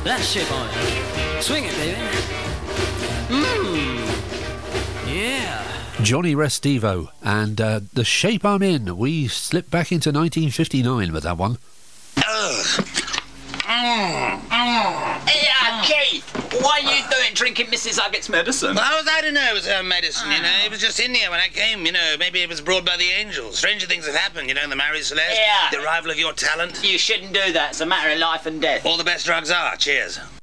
That shape on it. Swing it, baby. Yeah. Johnny Restivo and The Shape I'm In. We slipped back into 1959 with that one. Hey, Keith, what are you doing drinking Mrs. Huggett's medicine? How was I to know it was her medicine, you know? It was just in here when I came, you know. Maybe it was brought by the angels. Stranger things have happened, you know, the married Celeste, Yeah. the arrival of your talent. You shouldn't do that. It's a matter of life and death. All the best drugs are. Cheers.